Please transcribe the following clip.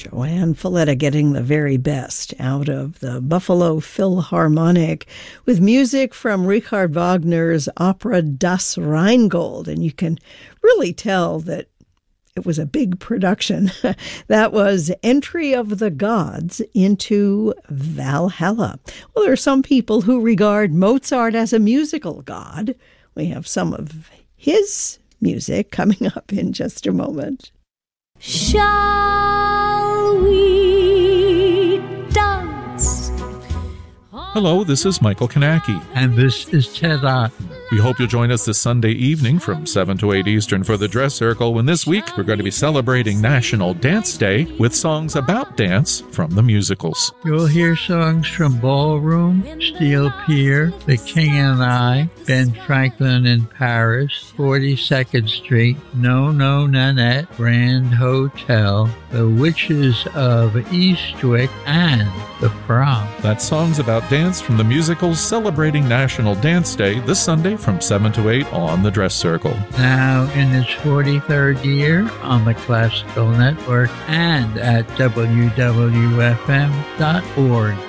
Joanne Falletta getting the very best out of the Buffalo Philharmonic with music from Richard Wagner's opera Das Rheingold. And you can really tell that it was a big production. That was Entry of the Gods into Valhalla. Well, there are some people who regard Mozart as a musical god. We have some of his music coming up in just a moment. Shall we dance? Hello, this is Michael Kanaki. And this is Ted Otten. We hope you'll join us this Sunday evening from 7 to 8 Eastern for the Dress Circle, when this week we're going to be celebrating National Dance Day with songs about dance from the musicals. You'll hear songs from Ballroom, Steel Pier, The King and I, Ben Franklin in Paris, 42nd Street, No No Nanette, Grand Hotel, The Witches of Eastwick, and The Prom. That's songs about dance from the musicals celebrating National Dance Day this Sunday from 7 to 8 on the Dress Circle. Now in its 43rd year on the Classical Network and at WWFM.org.